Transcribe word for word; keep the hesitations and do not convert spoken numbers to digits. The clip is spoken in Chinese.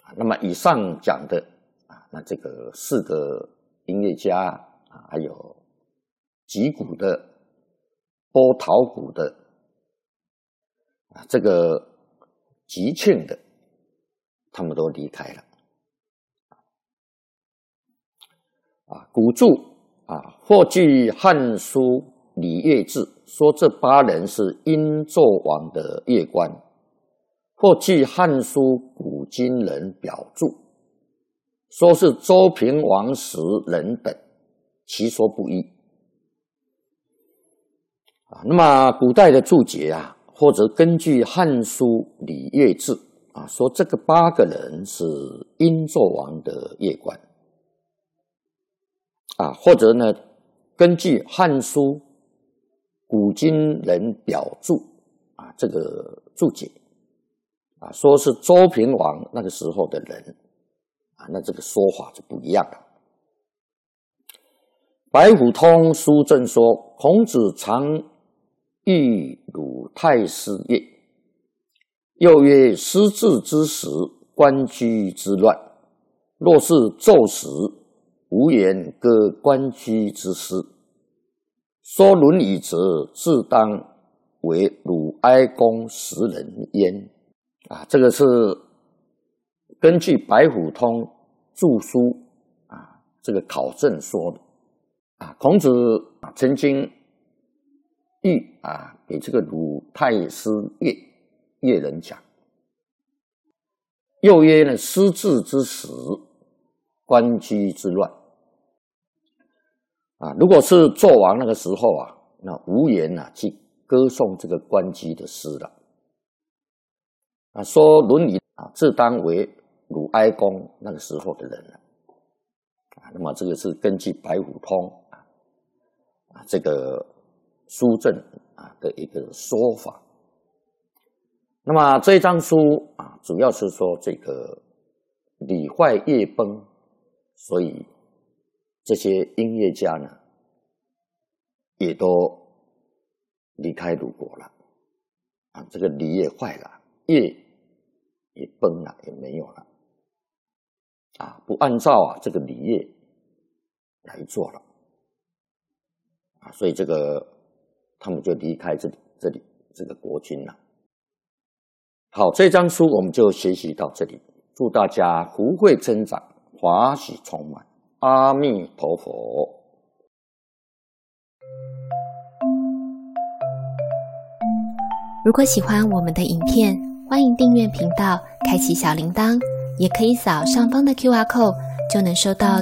那么以上讲的啊，那这个四个音乐家啊，还有击鼓的、拨陶鼓的、啊这个击磬的，他们都离开了。啊，古注啊，或据《汉书·礼乐志》说这八人是殷纣王的乐官，或据《汉书·古今人表注》说是周平王时人等，其说不一。啊，那么古代的注解啊，或者根据《汉书·礼乐志》啊，说这个八个人是殷纣王的乐官。啊，或者呢，根据《汉书·古今人表注》啊，这个注解啊，说是周平王那个时候的人啊，那这个说法就不一样了。白虎通书证说，孔子常欲鲁太师乐，又曰：失志之时，官居之乱；若是纣时，无言歌官居之诗。说论语者，自当为鲁哀公时人焉。啊，这个是根据白虎通著书啊这个考证说的。啊，孔子曾经欲啊给这个鲁太师乐乐人讲，又曰呢，失志之时，官居之乱。啊，如果是纣王那个时候啊，那无言啊去歌颂这个官居的诗了。啊，说《论语》啊，自当为鲁哀公那个时候的人了。啊，那么这个是根据白虎通啊啊这个书证啊的一个说法。那么这一章书啊，主要是说这个礼坏乐崩，所以这些音乐家呢，也都离开鲁国了。啊，这个礼也坏了，乐也崩了，也没有了。啊，不按照啊这个礼乐来做了。啊，所以这个他们就离开这里这里这个国君了。好，这章书我们就学习到这里，祝大家福慧增长，华喜充满。阿弥陀佛。 如果喜欢我们的影片，欢迎订阅频道，开启小铃铛，也可以扫上方的 Q R code， 就能收到